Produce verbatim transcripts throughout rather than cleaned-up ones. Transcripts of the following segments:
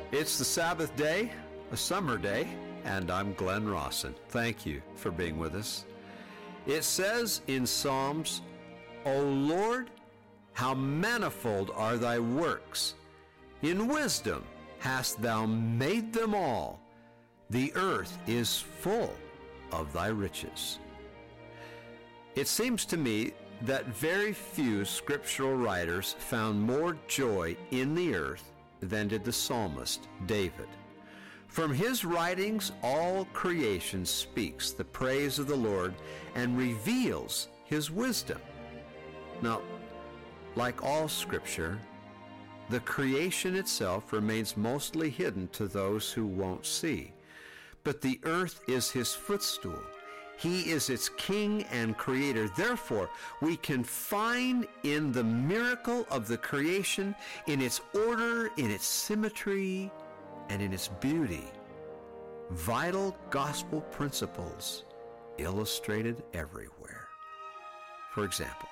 It's the Sabbath day, a summer day, and I'm Glenn Rawson. Thank you for being with us. It says in Psalms, O Lord, how manifold are thy works. In wisdom hast thou made them all. The earth is full of thy riches. It seems to me that very few scriptural writers found more joy in the earth than did the psalmist David. From his writings, all creation speaks the praise of the Lord and reveals his wisdom. Now, like all scripture, the creation itself remains mostly hidden to those who won't see. But the earth is his footstool. He is its king and creator. Therefore, we can find in the miracle of the creation, in its order, in its symmetry, and in its beauty, vital gospel principles illustrated everywhere. For example,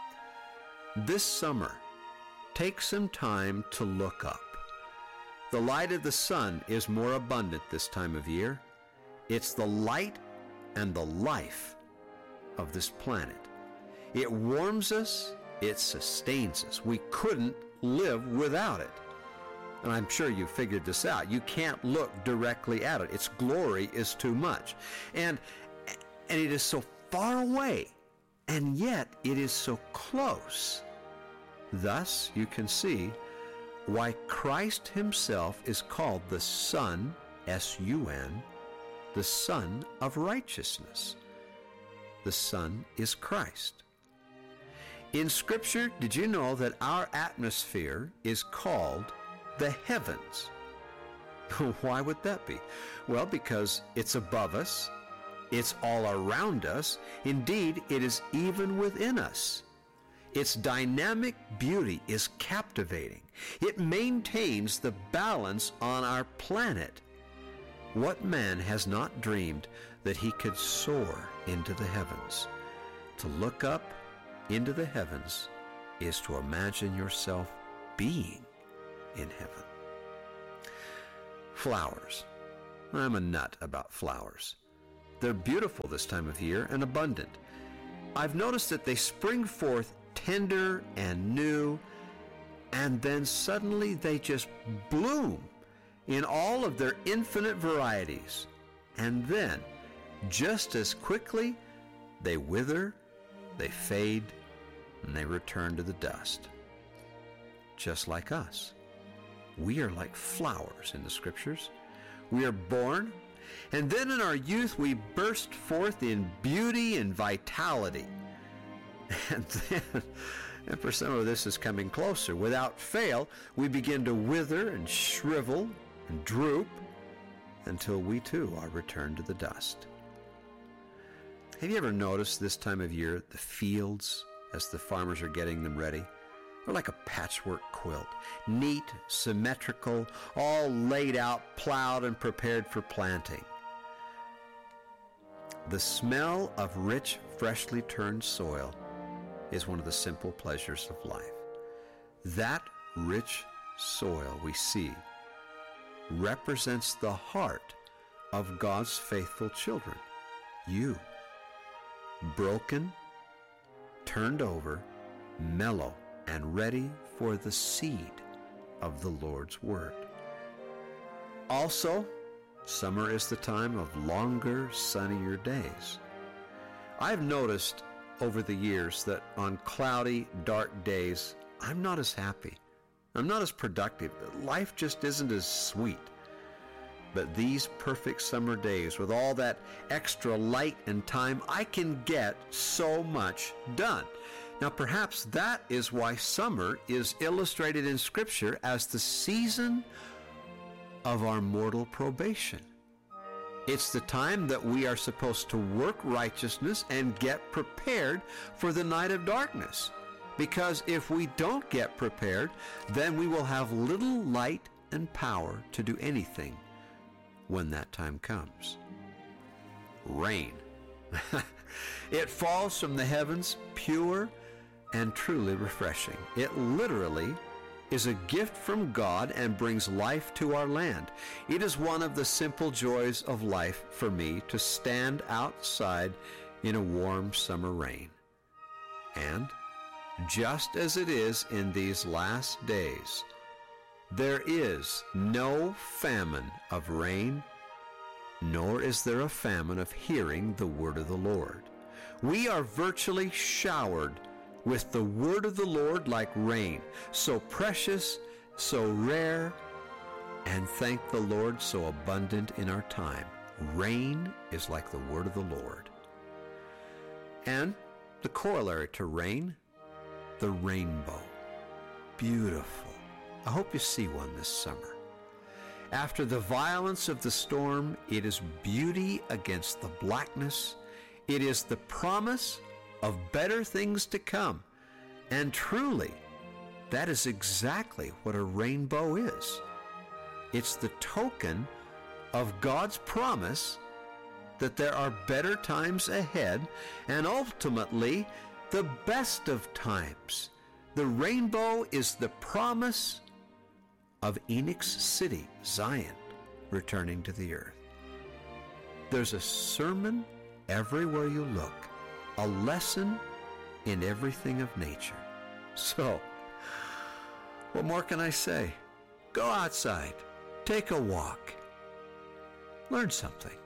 this summer, take some time to look up. The light of the sun is more abundant this time of year. It's the light and the life of this planet. It warms us, it sustains us. We couldn't live without it. And I'm sure you figured this out. You can't look directly at it. Its glory is too much. And, and it is so far away, and yet it is so close. Thus, you can see why Christ himself is called the Son, S U N, the Son of Righteousness. The Son is Christ. In Scripture, did you know that our atmosphere is called the heavens? Why would that be? Well, because it's above us, it's all around us, indeed, it is even within us. Its dynamic beauty is captivating. It maintains the balance on our planet. What man has not dreamed that he could soar into the heavens? To look up into the heavens is to imagine yourself being in heaven. Flowers. I'm a nut about flowers. They're beautiful this time of year and abundant. I've noticed that they spring forth tender and new, and then suddenly they just bloom in all of their infinite varieties. And then, just as quickly, they wither, they fade, and they return to the dust. Just like us. We are like flowers in the Scriptures. We are born, and then in our youth we burst forth in beauty and vitality. And then, and for some of this is coming closer, without fail, we begin to wither and shrivel and droop until we too are returned to the dust. Have you ever noticed this time of year the fields, as the farmers are getting them ready, they're like a patchwork quilt, neat, symmetrical, all laid out, plowed, and prepared for planting. The smell of rich, freshly turned soil is one of the simple pleasures of life. That rich soil we see represents the heart of God's faithful children, you. Broken, turned over, mellow, and ready for the seed of the Lord's Word. Also, summer is the time of longer, sunnier days. I've noticed over the years that on cloudy, dark days, I'm not as happy. I'm not as productive. Life just isn't as sweet. But these perfect summer days, with all that extra light and time, I can get so much done. Now, perhaps that is why summer is illustrated in Scripture as the season of our mortal probation. It's the time that we are supposed to work righteousness and get prepared for the night of darkness. Because if we don't get prepared, then we will have little light and power to do anything when that time comes. Rain. It falls from the heavens, pure and truly refreshing. It literally is a gift from God and brings life to our land. It is one of the simple joys of life for me to stand outside in a warm summer rain. And just as it is in these last days, there is no famine of rain, nor is there a famine of hearing the word of the Lord. We are virtually showered with the word of the Lord like rain, so precious, so rare, and thank the Lord, so abundant in our time. Rain is like the word of the Lord. And the corollary to rain, the rainbow. Beautiful. I hope you see one this summer. After the violence of the storm, it is beauty against the blackness. It is the promise of better things to come. And truly, that is exactly what a rainbow is. It's the token of God's promise that there are better times ahead, and ultimately the best of times. The rainbow is the promise of Enoch's city, Zion, returning to the earth. There's a sermon everywhere you look, a lesson in everything of nature. So, what more can I say? Go outside, take a walk, learn something.